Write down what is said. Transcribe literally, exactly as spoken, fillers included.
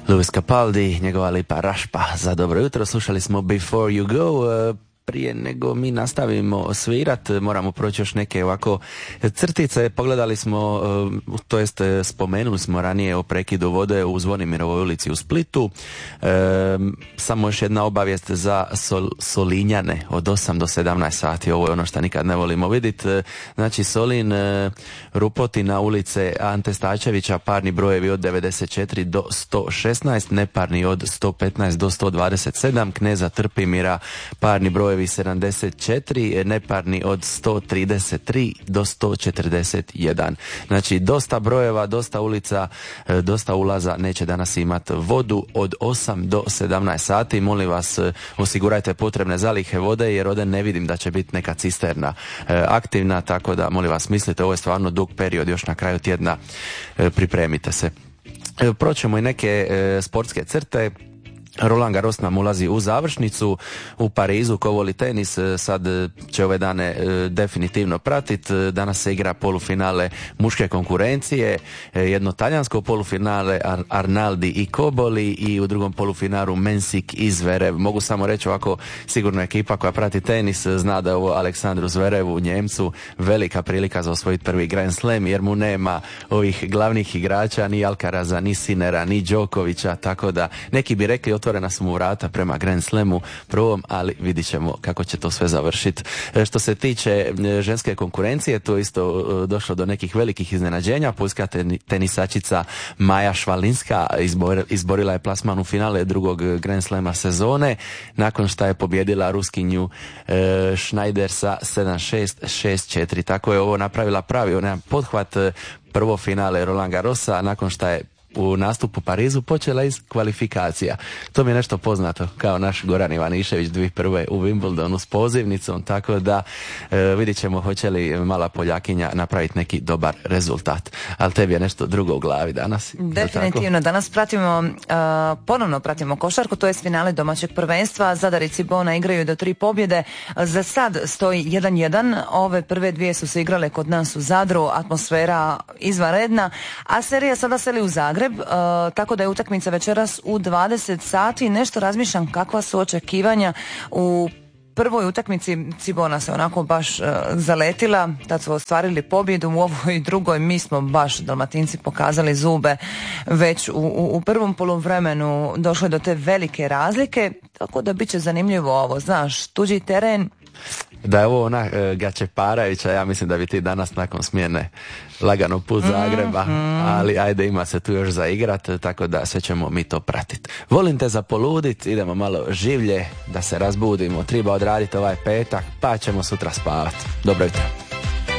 Lewis Capaldi, njegova lipa Rašpa za dobro jutro. Slušali smo Before You Go. Prije nego mi nastavimo svirat, moramo proći još neke ovako crtice. Pogledali smo, to jest spomenuli smo ranije o prekidu vode u Zvonimirovoj ulici u Splitu. E, samo još jedna obavijest za Sol, Solinjane od osam do sedamnaest sati. Ovo je ono što nikad ne volimo vidjeti. Znači Solin, Rupotina ulice Ante Stačevića, parni brojevi od devedeset četiri do sto šesnaest, neparni od sto petnaest do sto dvadeset sedam, Kneza Trpimira, parni brojevi sedamdeset četiri, neparni od sto trideset tri do sto četrdeset jedan. Znači dosta brojeva, dosta ulica, dosta ulaza neće danas imati vodu od osam do sedamnaest sati. Molim vas, osigurajte potrebne zalihe vode jer ovdje ne vidim da će biti neka cisterna aktivna, tako da molim vas mislite, ovo je stvarno dug period, još na kraju tjedna pripremite se. Proćemo i neke sportske crte. Roland Garros nam ulazi u završnicu u Parizu. Ko voli tenis sad će ove dane e, definitivno pratiti. Danas se igra polufinale muške konkurencije, e, jedno talijansko polufinale Ar- Arnaldi i Koboli i u drugom polufinalu Mensik i Zverev. Mogu samo reći ovako, sigurno ekipa koja prati tenis zna da je ovo Aleksandru Zverevu, Njemcu, velika prilika za osvojiti prvi Grand Slam jer mu nema ovih glavnih igrača, ni Alcaraza, ni Sinera, ni Đokovića, tako da neki bi rekli otvorena su mu vrata prema Grand Slamu prvom, ali vidit ćemo kako će to sve završiti. Što se tiče ženske konkurencije, tu isto došlo do nekih velikih iznenađenja. Poljska tenisačica Maja Švalinska izbor, izborila je plasman u finale drugog Grand Slama sezone, nakon što je pobjedila Ruskinju e, Schneider sa sedam šest, šest četiri. Tako je ovo napravila pravi onaj pothvat prvo finale Roland Garrosa, nakon što je u nastupu u Parizu počela iz kvalifikacija. To mi je nešto poznato kao naš Goran Ivanišević dvije prve u Wimbledonu s pozivnicom, tako da e, vidit ćemo hoće li mala Poljakinja napraviti neki dobar rezultat. Ali tebi je nešto drugo u glavi danas. Definitivno. Danas pratimo, uh, ponovno pratimo košarku, to je finale domaćeg prvenstva. Zadar i Cibona igraju do tri pobjede. Za sad stoji jedan jedan. Ove prve dvije su se igrale kod nas u Zadru. Atmosfera izvanredna. A serija sada seli u Zagreb. Uh, tako da je utakmica večeras u dvadeset sati. Nešto razmišljam kakva su očekivanja. U prvoj utakmici Cibona se onako baš uh, zaletila, tad su ostvarili pobjedu. U ovoj drugoj mi smo baš Dalmatinci pokazali zube već u, u, u prvom poluvremenu, došlo do te velike razlike, tako da bit će zanimljivo ovo, znaš, tuđi teren. Da je ovo ona uh, Gačeparavića, ja mislim da bi ti danas nakon smjene lagano put Zagreba, mm-hmm. ali ajde, ima se tu još za igrat, tako da sve ćemo mi to pratiti. Volim te za poludit, idemo malo življe da se razbudimo, treba odraditi ovaj petak, pa ćemo sutra spavati. Dobro jutro.